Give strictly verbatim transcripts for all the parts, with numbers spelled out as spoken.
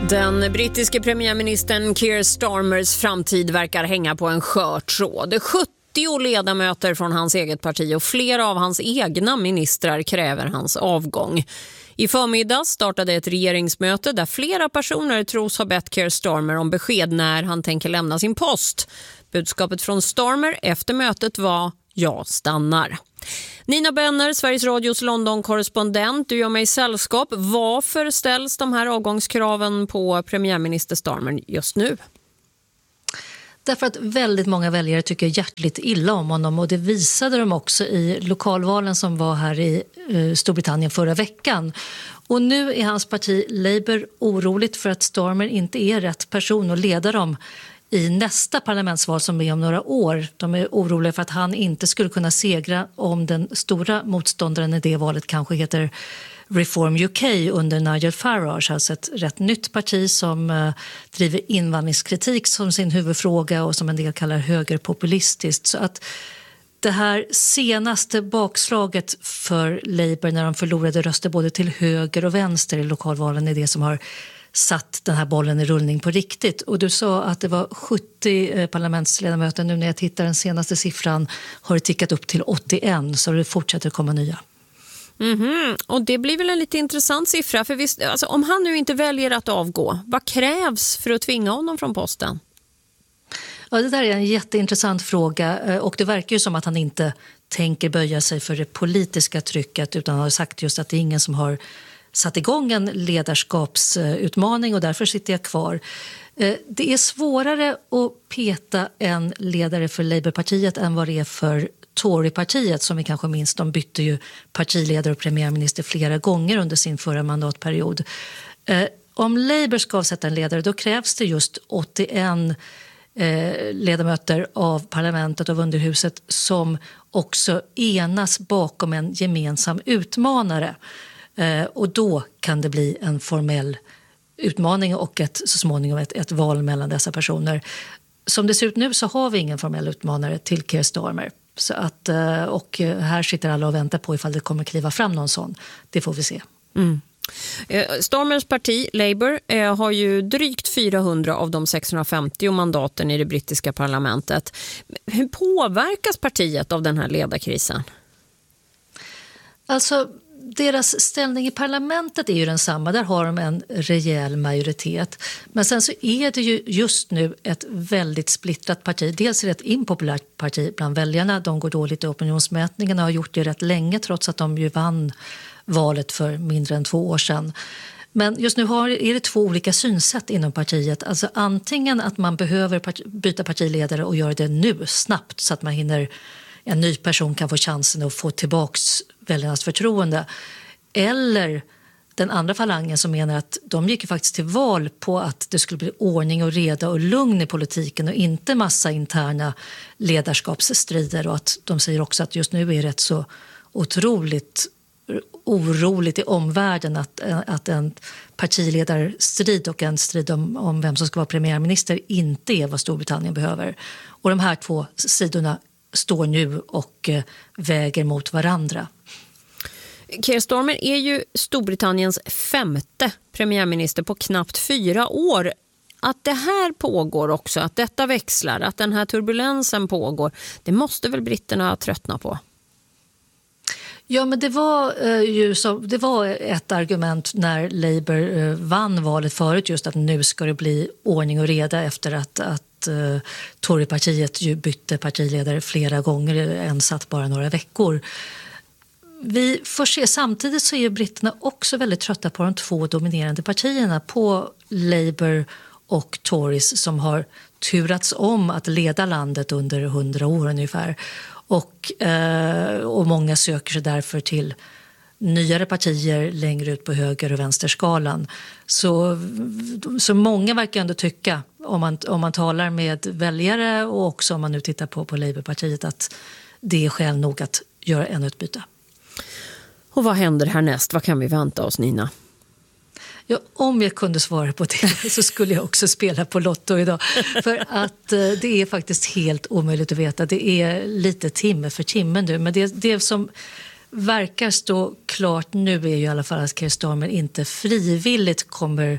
Den brittiske premiärministern Keir Starmers framtid verkar hänga på en skör tråd. sjuttio ledamöter från hans eget parti och flera av hans egna ministrar kräver hans avgång. I förmiddag startade ett regeringsmöte där flera personer tros ha bett Keir Starmer om besked när han tänker lämna sin post. Budskapet från Starmer efter mötet var: jag stannar. Nina Benner, Sveriges Radios London-korrespondent, du gör mig sällskap. Varför ställs de här avgångskraven på premiärminister Starmer just nu? Därför att väldigt många väljare tycker hjärtligt illa om honom, och det visade de också i lokalvalen som var här i Storbritannien förra veckan. Och nu är hans parti Labour oroligt för att Starmer inte är rätt person att leda dem i nästa parlamentsval som är om några år. De är oroliga för att han inte skulle kunna segra om den stora motståndaren i det valet kanske heter Reform U K under Nigel Farage, alltså ett rätt nytt parti som uh, driver invandringskritik som sin huvudfråga och som en del kallar högerpopulistiskt. Så att det här senaste bakslaget för Labour när de förlorade röster både till höger och vänster i lokalvalen är det som har satt den här bollen i rullning på riktigt. Och du sa att det var sjuttio parlamentsledamöter. Nu när jag tittar den senaste siffran har det tickat upp till åttioen, så det fortsätter komma nya. Mm-hmm. Och det blir väl en lite intressant siffra. För visst, alltså, om han nu inte väljer att avgå, vad krävs för att tvinga honom från posten? Ja, det där är en jätteintressant fråga, och det verkar ju som att han inte tänker böja sig för det politiska trycket, utan har sagt just att det är ingen som har satt igång en ledarskapsutmaning och därför sitter jag kvar. Det är svårare att peta en ledare för Labourpartiet än vad det är för Torypartiet, som vi kanske minns. De bytte ju partiledare och premiärminister flera gånger under sin förra mandatperiod. Om Labour ska avsätta en ledare, då krävs det just åttioen ledamöter av parlamentet, av underhuset, som också enas bakom en gemensam utmanare. Och då kan det bli en formell utmaning och ett, så småningom ett, ett val mellan dessa personer. Som det ser ut nu så har vi ingen formell utmanare till Keir Starmer. Så att, och här sitter alla och väntar på ifall det kommer kliva fram någon sån. Det får vi se. Mm. Starmers parti, Labour, har ju drygt fyrahundra av de sexhundrafemtio mandaten i det brittiska parlamentet. Hur påverkas partiet av den här ledarkrisen? Alltså, deras ställning i parlamentet är ju densamma. Där har de en rejäl majoritet. Men sen så är det ju just nu ett väldigt splittrat parti. Dels är det ett impopulärt parti bland väljarna. De går dåligt i opinionsmätningarna och har gjort det rätt länge, trots att de ju vann valet för mindre än två år sedan. Men just nu har, är det två olika synsätt inom partiet. Alltså antingen att man behöver part- byta partiledare och göra det nu snabbt så att man hinner, en ny person kan få chansen att få tillbaks väljarnas förtroende. Eller den andra falangen som menar att de gick ju faktiskt till val på att det skulle bli ordning och reda och lugn i politiken och inte massa interna ledarskapsstrider, och att de säger också att just nu är det rätt så otroligt oroligt i omvärlden att, att en partiledarstrid och en strid om, om vem som ska vara premiärminister inte är vad Storbritannien behöver. Och de här två sidorna står nu och eh, väger mot varandra. Keir Starmer är ju Storbritanniens femte premiärminister på knappt fyra år. Att det här pågår också, att detta växlar, att den här turbulensen pågår, det måste väl britterna tröttna på? Ja, men det var eh, ju så, det var ett argument när Labour eh, vann valet förut, just att nu ska det bli ordning och reda efter att, att eh, Torypartiet ju bytte partiledare flera gånger, en satt bara några veckor. Vi får se, samtidigt så är britterna också väldigt trötta på de två dominerande partierna, på Labour och Tories, som har turats om att leda landet under hundra år ungefär. Och, eh, och många söker sig därför till nyare partier längre ut på höger- och vänsterskalan. Så, så många verkar ändå tycka, om man, om man talar med väljare och också om man nu tittar på, på Labourpartiet, att det är skäl nog att göra ännu ett byte. Och vad händer härnäst? Vad kan vi vänta oss, Nina? Ja, om jag kunde svara på det så skulle jag också spela på Lotto idag. För att eh, det är faktiskt helt omöjligt att veta. Det är lite timme för timme nu. Men det, det som verkar stå klart nu är ju i alla fall att Keir Starmer inte frivilligt kommer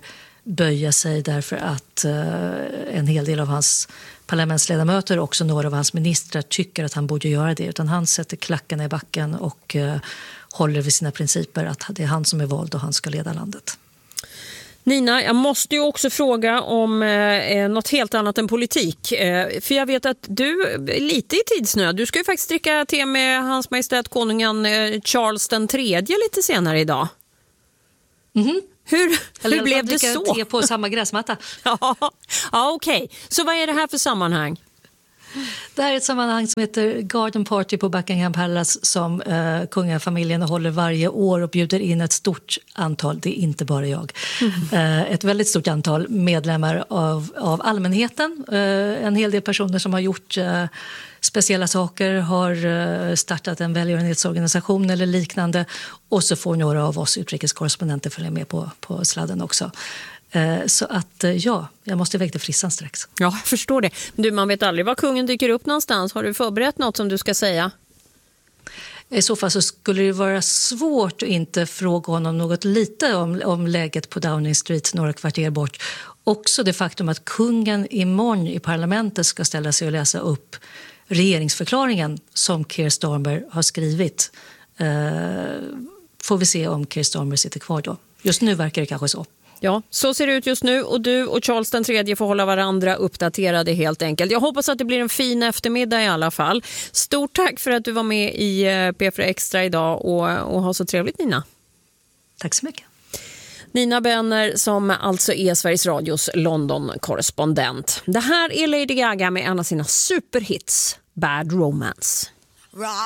böja sig därför att eh, en hel del av hans parlamentsledamöter och också några av hans ministrar tycker att han borde göra det. Utan han sätter klackarna i backen och eh, håller vid sina principer att det är han som är vald och han ska leda landet. Nina, jag måste ju också fråga om eh, något helt annat än politik. Eh, för jag vet att du är lite i tidsnöd. Du ska ju faktiskt dricka te med hans majestät konungen eh, Charles den tredje lite senare idag. Mm-hmm. Hur, Eller hur blev det så? Te på samma gräsmatta. ja, ja okej. Okay. Så vad är det här för sammanhang? Det här är ett sammanhang som heter Garden Party på Buckingham Palace som eh, kungafamiljen håller varje år och bjuder in ett stort antal, det är inte bara jag, mm. eh, ett väldigt stort antal medlemmar av, av allmänheten. Eh, en hel del personer som har gjort eh, speciella saker, har eh, startat en välgörenhetsorganisation eller liknande, och så får några av oss utrikeskorrespondenter följa med på, på sladden också. Så att ja, jag måste iväg till frissan strax. Ja, jag förstår det. Du, man vet aldrig var kungen dyker upp någonstans. Har du förberett något som du ska säga? I så fall så skulle det vara svårt att inte fråga honom något lite om, om läget på Downing Street några kvarter bort. Också det faktum att kungen imorgon i parlamentet ska ställa sig och läsa upp regeringsförklaringen som Keir Starmer har skrivit. Eh, får vi se om Keir Starmer sitter kvar då. Just nu verkar det kanske så. Ja, så ser det ut just nu och du och Charles den tredje får hålla varandra uppdaterade helt enkelt. Jag hoppas att det blir en fin eftermiddag i alla fall. Stort tack för att du var med i P fyra Extra idag och, och ha så trevligt, Nina. Tack så mycket. Nina Benner som alltså är Sveriges Radios London-korrespondent. Det här är Lady Gaga med en av sina superhits, Bad Romance.